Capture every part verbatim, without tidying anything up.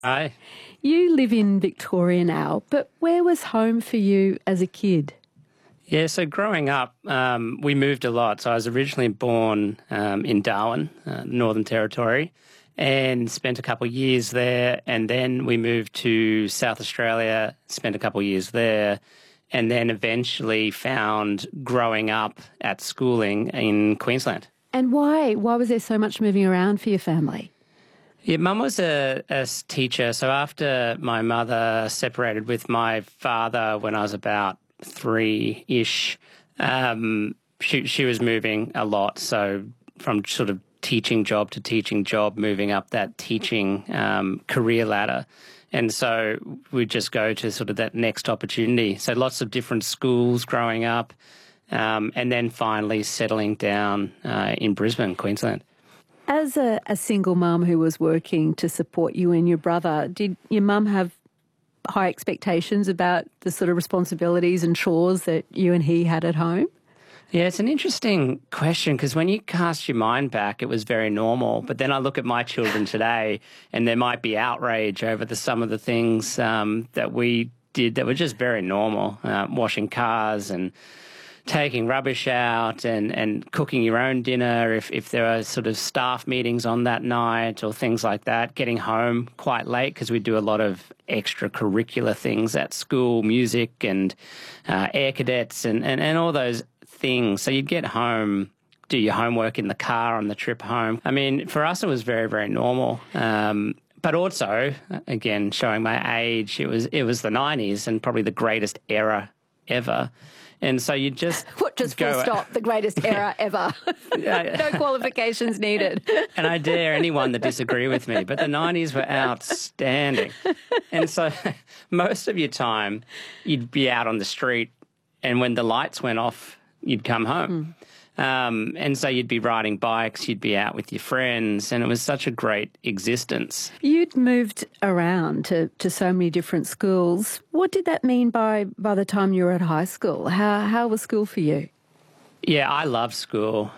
Hi. You live in Victoria now, but where was home for you as a kid? Yeah, so growing up, um, we moved a lot. So I was originally born um, in Darwin, uh, Northern Territory, and spent a couple of years there. And then we moved to South Australia, spent a couple of years there, and then eventually found growing up at schooling in Queensland. And why? Why was there so much moving around for your family? Yeah, Mum was a, a s- teacher. So after my mother separated with my father when I was about three-ish, um, she, she was moving a lot. So from sort of teaching job to teaching job, moving up that teaching um, career ladder. And so we'd just go to sort of that next opportunity. So lots of different schools growing up, um, and then finally settling down uh, in Brisbane, Queensland. As a, a single mum who was working to support you and your brother, did your mum have high expectations about the sort of responsibilities and chores that you and he had at home? Yeah, it's an interesting question because when you cast your mind back, it was very normal. But then I look at my children today and there might be outrage over the, some of the things um, that we did that were just very normal, uh, washing cars and taking rubbish out and, and cooking your own dinner if, if there are sort of staff meetings on that night or things like that, getting home quite late because we do a lot of extracurricular things at school, music and uh, air cadets and, and, and all those things. So you'd get home, do your homework in the car on the trip home. I mean, for us, it was very, very normal. Um, but also, again, showing my age, it was it was the nineties and probably the greatest era ever. And so you just What, just full go, stop, the greatest era ever. No qualifications needed. And I dare anyone to disagree with me, but the nineties were outstanding. And so most of your time, you'd be out on the street, and when the lights went off, you'd come home. Mm. Um, and so you'd be riding bikes, you'd be out with your friends, and it was such a great existence. You'd moved around to, to so many different schools. What did that mean by, by the time you were at high school? How, how was school for you? Yeah, I loved school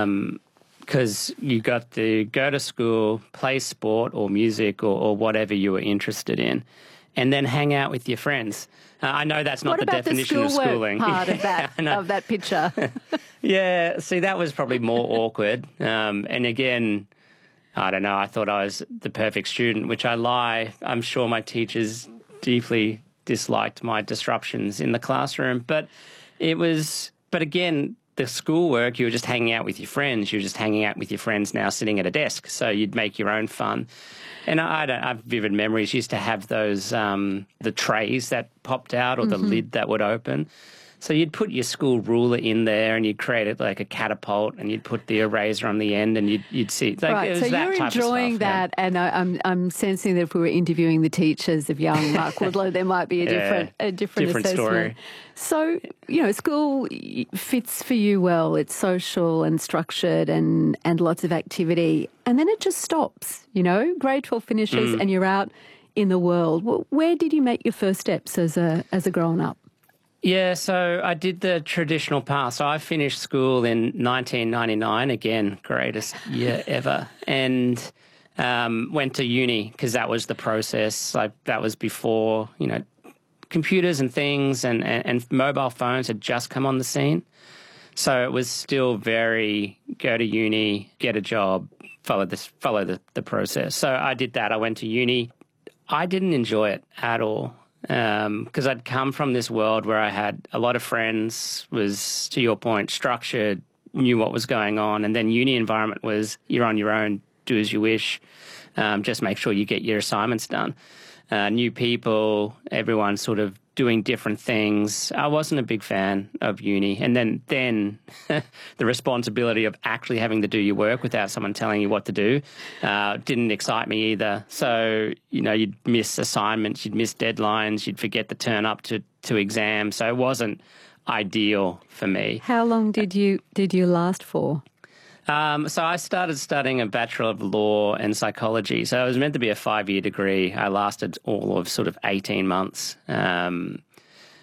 because um, you got to go to school, play sport or music or, or whatever you were interested in, and then hang out with your friends. Uh, I know that's not what the definition the of schooling. Part of that of that picture. Yeah, see, that was probably more awkward. Um, and again, I don't know. I thought I was the perfect student, which I lie. I'm sure my teachers deeply disliked my disruptions in the classroom, but it was. But again, the schoolwork, you were just hanging out with your friends. You were just hanging out with your friends now sitting at a desk. So you'd make your own fun. And I, I don't I have vivid memories. Used to have those, um, the trays that popped out or the mm-hmm. lid that would open. So you'd put your school ruler in there and you'd create it like a catapult and you'd put the eraser on the end and you'd, you'd see. Like, right, it was so that you're type enjoying of stuff, that yeah. and I, I'm I'm sensing that if we were interviewing the teachers of young Mark Woodlow, there might be a different yeah, a different, different assessment. story. So, you know, school fits for you well. It's social and structured and, and lots of activity. And then it just stops, you know, grade twelve finishes mm. and you're out in the world. Well, where did you make your first steps as a as a grown-up? Yeah, so I did the traditional path. So I finished school in nineteen ninety-nine, again, greatest year ever, and um, went to uni because that was the process. Like that was before, you know, computers and things and, and, and mobile phones had just come on the scene. So it was still very go to uni, get a job, follow this, follow the, the process. So I did that. I went to uni. I didn't enjoy it at all. Because um, I'd come from this world where I had a lot of friends, was, to your point, structured, knew what was going on, and then uni environment was you're on your own, do as you wish, um, just make sure you get your assignments done. Uh, new people, everyone sort of doing different things. I wasn't a big fan of uni. And then, then the responsibility of actually having to do your work without someone telling you what to do uh, didn't excite me either. So, you know, you'd miss assignments, you'd miss deadlines, you'd forget to turn up to, to exams. So it wasn't ideal for me. How long did you did you last for? Um, so I started studying a Bachelor of Law and Psychology. So it was meant to be a five-year degree. I lasted all of sort of eighteen months. Um,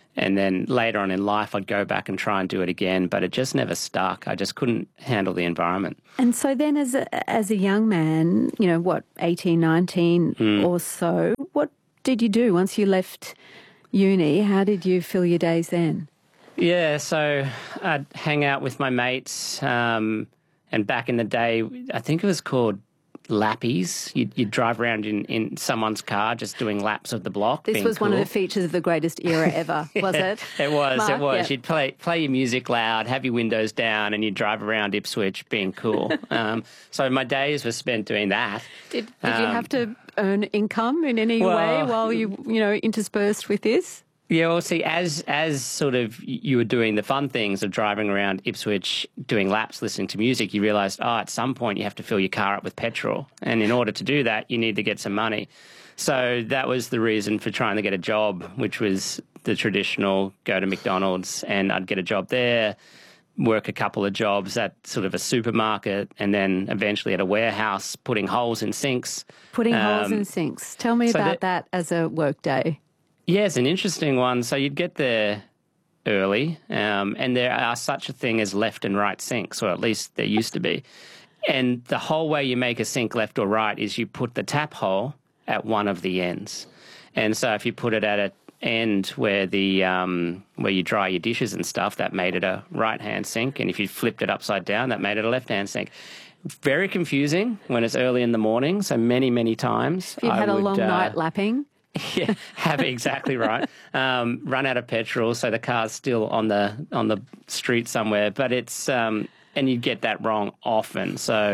And then later on in life, I'd go back and try and do it again, but it just never stuck. I just couldn't handle the environment. And so then as a, as a young man, you know, what, eighteen, nineteen mm. or so, what did you do once you left uni? How did you fill your days then? Yeah, so I'd hang out with my mates, um, and back in the day, I think it was called lappies. You'd, you'd drive around in, in someone's car just doing laps of the block. This was cool. one of the features of the greatest era ever, was yeah, it? It was, Mark? it was. Yeah. You'd play play your music loud, have your windows down, and you'd drive around Ipswich being cool. um, so my days were spent doing that. Did, did um, you have to earn income in any well, way while you, you know, interspersed with this? Yeah, well, see, as as sort of you were doing the fun things of driving around Ipswich, doing laps, listening to music, you realised, oh, at some point you have to fill your car up with petrol. And in order to do that, you need to get some money. So that was the reason for trying to get a job, which was the traditional go to McDonald's, and I'd get a job there, work a couple of jobs at sort of a supermarket, and then eventually at a warehouse putting holes in sinks. Putting um, holes in sinks. Tell me so about that, that as a work day. Yeah, it's an interesting one. So you'd get there early, um, and there are such a thing as left and right sinks, or at least there used to be. And the whole way you make a sink left or right is you put the tap hole at one of the ends. And so if you put it at an end where the um, where you dry your dishes and stuff, that made it a right-hand sink. And if you flipped it upside down, that made it a left-hand sink. Very confusing when it's early in the morning. So many, many times If you've had I a would, long uh, night lapping. Yeah, have it exactly right. Um, run out of petrol, so the car's still on the on the street somewhere. But it's um, and you get that wrong often. So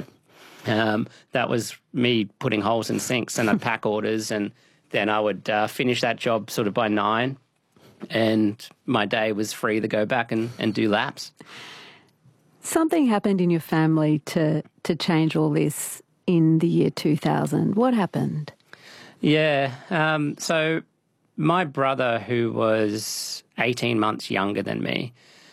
um, that was me putting holes in sinks, and I'd pack orders, and then I would uh, finish that job sort of by nine, and my day was free to go back and, and do laps. Something happened in your family to to change all this in the year two thousand. What happened? Yeah, um, so my brother, who was eighteen months younger than me,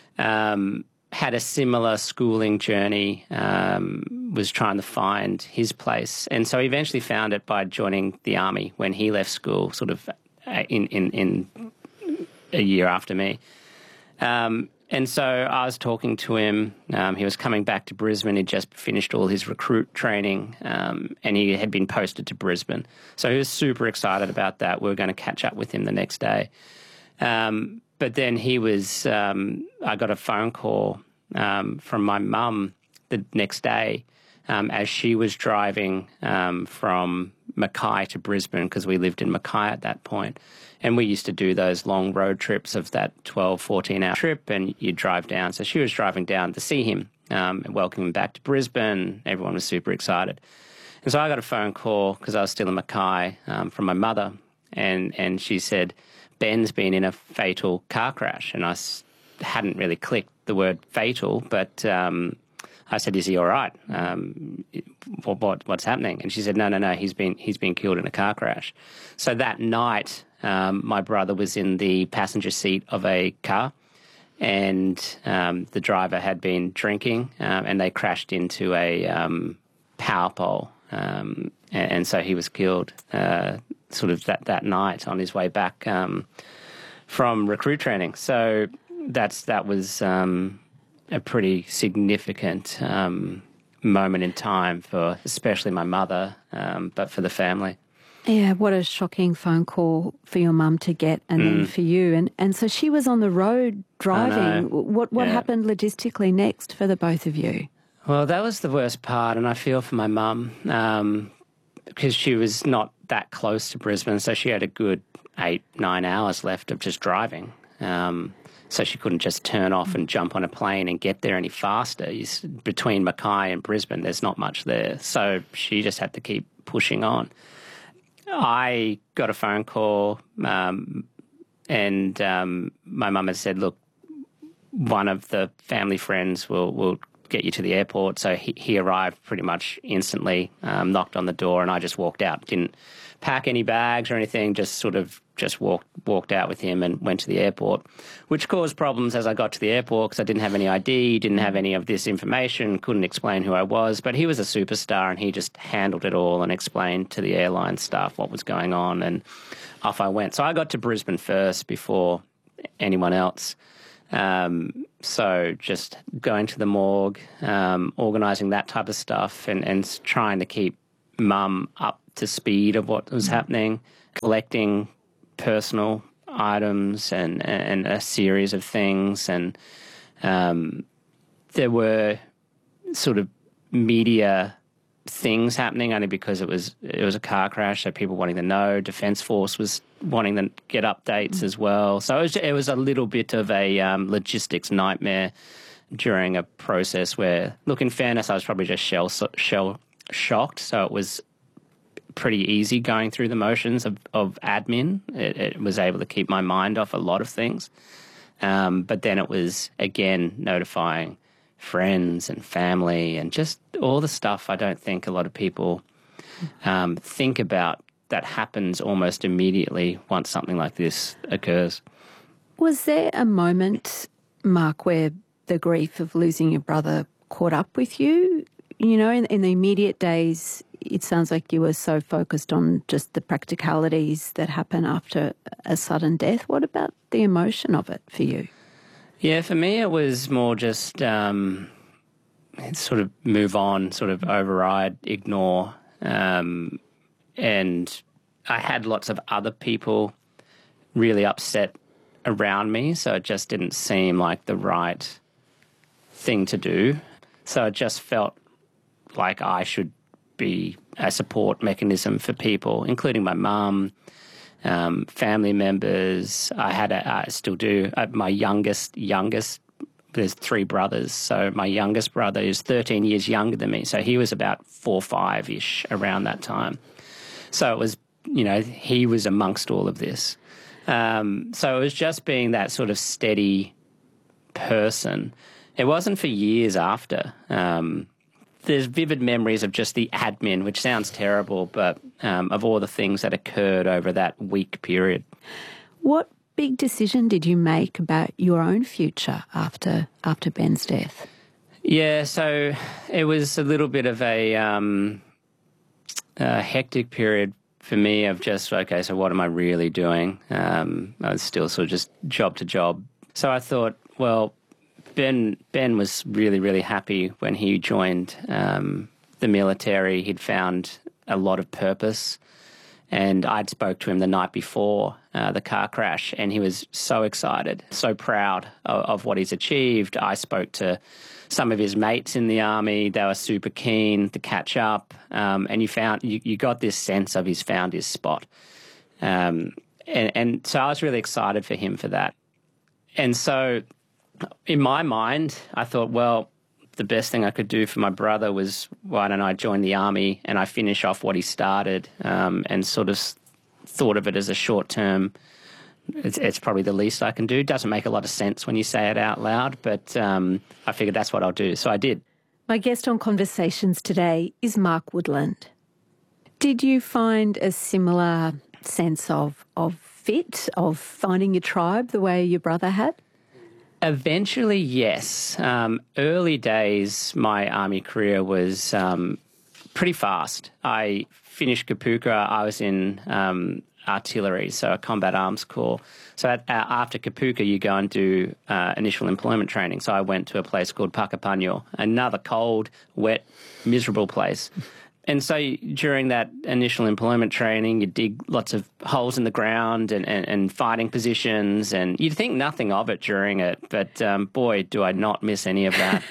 um, had a similar schooling journey, um, was trying to find his place. And so he eventually found it by joining the army when he left school, sort of in, in, in a year after me. Um, and so I was talking to him. Um, he was coming back to Brisbane. He'd just finished all his recruit training, um, and he had been posted to Brisbane. So he was super excited about that. We were going to catch up with him the next day. Um, but then he was, um, I got a phone call um, from my mum the next day um, as she was driving um, from Mackay to Brisbane, because we lived in Mackay at that point. And we used to do those long road trips of that twelve, fourteen-hour trip, and you'd drive down. So she was driving down to see him um, and welcome him back to Brisbane. Everyone was super excited. And so I got a phone call, because I was still in Mackay, um, from my mother, and, and she said, Ben's been in a fatal car crash. And I s- hadn't really clicked the word fatal, but um, I said, is he all right? Um, what, what, what's happening? And she said, no, no, no, he's been, he's been killed in a car crash. So that night, Um, my brother was in the passenger seat of a car, and um, the driver had been drinking, um, and they crashed into a um, power pole, um, and, and so he was killed uh, sort of that, that night on his way back um, from recruit training. So that's that was um, a pretty significant um, moment in time for especially my mother, um, but for the family. Yeah, what a shocking phone call for your mum to get, and mm. then for you. And and so she was on the road driving. What what yeah. happened logistically next for the both of you? Well, that was the worst part, and I feel for my mum um, because she was not that close to Brisbane, so she had a good eight, nine hours left of just driving. Um, so she couldn't just turn off and jump on a plane and get there any faster. You, between Mackay and Brisbane, there's not much there. So she just had to keep pushing on. I got a phone call um, and um, my mum had said, look, one of the family friends will, will get you to the airport. So he, he arrived pretty much instantly, um, knocked on the door, and I just walked out. Didn't pack any bags or anything, just sort of just walked walked out with him and went to the airport, which caused problems as I got to the airport because I didn't have any I D, didn't have any of this information, couldn't explain who I was. But he was a superstar, and he just handled it all and explained to the airline staff what was going on, and off I went. So I got to Brisbane first before anyone else. Um, so just going to the morgue, um, organising that type of stuff, and, and trying to keep mum up to speed of what was happening, collecting personal items and, and a series of things. And um, there were sort of media things happening only because it was it was a car crash, so people wanting to know. Defence Force was wanting to get updates mm. as well. So it was, it was a little bit of a um, logistics nightmare during a process where, look, in fairness, I was probably just shell shell shocked. So it was pretty easy going through the motions of, of admin. It, it was able to keep my mind off a lot of things. Um, but then it was, again, notifying friends and family and just all the stuff I don't think a lot of people um, think about that happens almost immediately once something like this occurs. Was there a moment, Mark, where the grief of losing your brother caught up with you? You know, in, in the immediate days, it sounds like you were so focused on just the practicalities that happen after a sudden death. What about the emotion of it for you? Yeah, for me it was more just um, sort of move on, sort of override, ignore. Um, and I had lots of other people really upset around me, so it just didn't seem like the right thing to do. So it just felt like I should be a support mechanism for people, including my mum, Um, family members. I had, a, I still do, uh, my youngest, youngest, there's three brothers. So my youngest brother is thirteen years younger than me. So he was about four, five-ish around that time. So it was, you know, he was amongst all of this. Um, so it was just being that sort of steady person. It wasn't for years after. Um, There's vivid memories of just the admin, which sounds terrible, but um, of all the things that occurred over that week period. What big decision did you make about your own future after after Ben's death? Yeah, so it was a little bit of a, um, a hectic period for me of just, okay, so what am I really doing? Um, I was still sort of just job to job. So I thought, well, Ben Ben was really, really happy when he joined um, the military. He'd found a lot of purpose, and I'd spoke to him the night before uh, the car crash, and he was so excited, so proud of, of what he's achieved. I spoke to some of his mates in the army. They were super keen to catch up, um, and you found you, you got this sense of he's found his spot. Um, and, and so I was really excited for him for that. And so in my mind, I thought, well, the best thing I could do for my brother was, why don't I join the army and I finish off what he started, um, and sort of thought of it as a short-term, it's, it's probably the least I can do. It doesn't make a lot of sense when you say it out loud, but um, I figured that's what I'll do. So I did. My guest on Conversations today is Mark Woodland. Did you find a similar sense of, of fit, of finding your tribe the way your brother had? Eventually, yes. Um, early days, my army career was um, pretty fast. I finished Kapooka. I was in um, artillery, so a combat arms corps. So at, uh, after Kapooka, you go and do uh, initial employment training. So I went to a place called Puckapunyal, another cold, wet, miserable place. And so during that initial employment training, you dig lots of holes in the ground and, and, and fighting positions, and you'd think nothing of it during it, but um, boy, do I not miss any of that.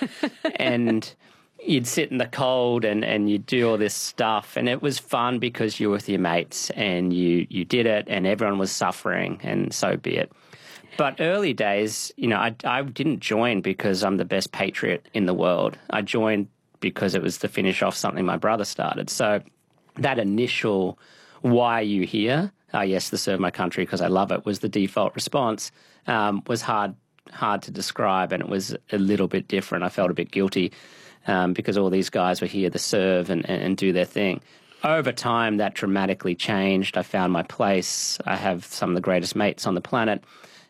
And you'd sit in the cold and, and you'd do all this stuff, and it was fun because you were with your mates and you, you did it and everyone was suffering, and so be it. But early days, you know, I, I didn't join because I'm the best patriot in the world. I joined because it was to finish off something my brother started. So that initial, why are you here? Oh, yes, to serve my country because I love it, was the default response, um, was hard hard to describe, and it was a little bit different. I felt a bit guilty um, because all these guys were here to serve and, and, and do their thing. Over time, that dramatically changed. I found my place. I have some of the greatest mates on the planet.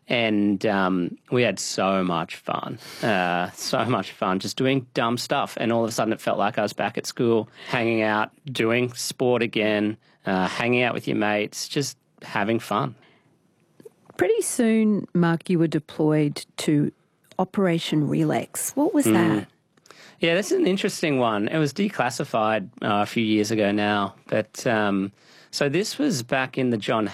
And um, we had so much fun, uh, so much fun, just doing dumb stuff. And all of a sudden it felt like I was back at school, hanging out, doing sport again, uh, hanging out with your mates, just having fun. Pretty soon, Mark, you were deployed to Operation Relax. What was mm. that? Yeah, this is an interesting one. It was declassified uh, a few years ago now. But um, so this was back in the John